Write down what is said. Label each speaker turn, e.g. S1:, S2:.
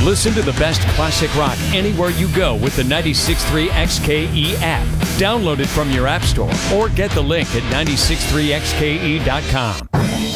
S1: Listen to the best classic rock anywhere you go with the 96.3 XKE app. Download it from your app store or get the link at 963xke.com.